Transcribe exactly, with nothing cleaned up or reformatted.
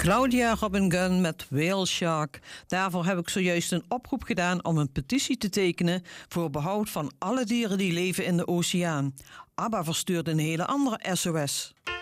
Claudia Robin Gunn met Whale Shark. Daarvoor heb ik zojuist een oproep gedaan om een petitie te tekenen voor behoud van alle dieren die leven in de oceaan. ABBA verstuurt een hele andere S O S.